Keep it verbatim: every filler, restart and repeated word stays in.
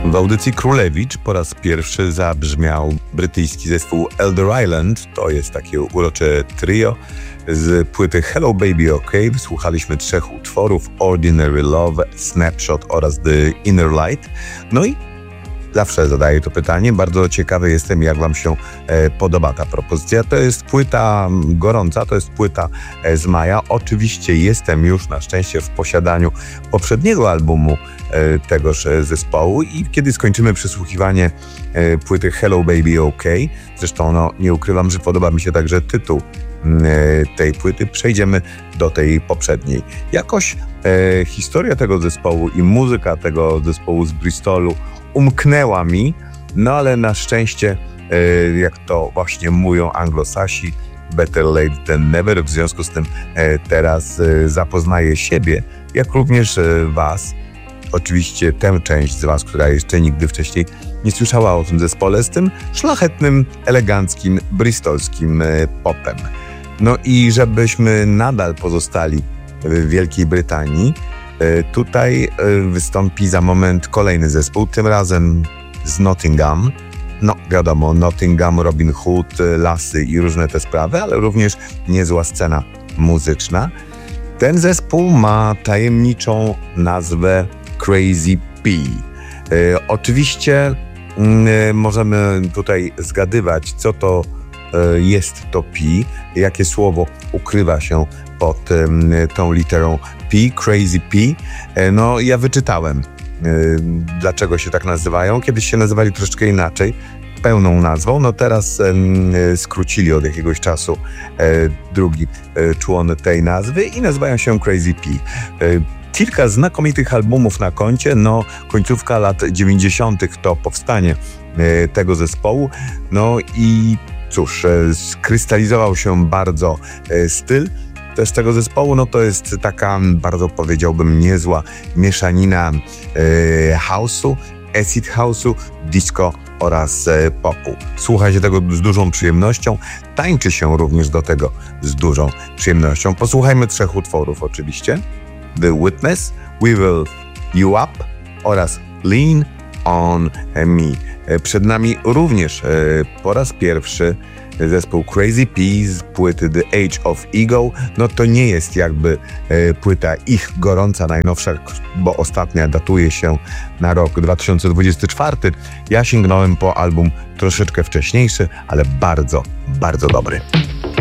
W audycji Królewicz po raz pierwszy zabrzmiał brytyjski zespół Elder Island. To jest takie urocze trio z płyty Hello Baby OK. Wysłuchaliśmy trzech utworów: Ordinary Love, Snapshot oraz The Inner Light. No i zawsze zadaję to pytanie. Bardzo ciekawy jestem, jak wam się e, podoba ta propozycja. To jest płyta gorąca, to jest płyta e, z maja. Oczywiście jestem już na szczęście w posiadaniu poprzedniego albumu e, tegoż e, zespołu i kiedy skończymy przesłuchiwanie e, płyty Hello Baby OK, zresztą no, nie ukrywam, że podoba mi się także tytuł e, tej płyty, przejdziemy do tej poprzedniej. Jakoś e, historia tego zespołu i muzyka tego zespołu z Bristolu umknęła mi, no ale na szczęście, e, jak to właśnie mówią Anglosasi, better late than never. W związku z tym e, teraz e, zapoznaję siebie, jak również e, was, oczywiście tę część z was, która jeszcze nigdy wcześniej nie słyszała o tym zespole, z tym szlachetnym, eleganckim, bristolskim e, popem. No i żebyśmy nadal pozostali w Wielkiej Brytanii, tutaj wystąpi za moment kolejny zespół, tym razem z Nottingham. No wiadomo, Nottingham, Robin Hood, lasy i różne te sprawy, ale również niezła scena muzyczna. Ten zespół ma tajemniczą nazwę Crazy P. E, oczywiście e, możemy tutaj zgadywać, co to e, jest to P, jakie słowo ukrywa się pod e, tą literą P, Crazy P. E, no ja wyczytałem, e, dlaczego się tak nazywają. Kiedyś się nazywali troszeczkę inaczej, pełną nazwą, no teraz e, skrócili od jakiegoś czasu e, drugi e, człon tej nazwy i nazywają się Crazy P. E, kilka znakomitych albumów na koncie, no końcówka lat dziewięćdziesiątych to powstanie e, tego zespołu, no i cóż, e, skrystalizował się bardzo e, styl też tego zespołu. No to jest taka, bardzo powiedziałbym, niezła mieszanina e, house'u, acid house'u, disco oraz e, popu. Słucha się tego z dużą przyjemnością, tańczy się również do tego z dużą przyjemnością. Posłuchajmy trzech utworów oczywiście. The Witness, We Will You Up oraz Lean On Me. E, przed nami również e, po raz pierwszy zespół Crazy P z płyty The Age of Ego. No to nie jest jakby e, płyta ich gorąca, najnowsza, bo ostatnia datuje się na rok dwa tysiące dwudziesty czwarty. Ja sięgnąłem po album troszeczkę wcześniejszy, ale bardzo, bardzo dobry.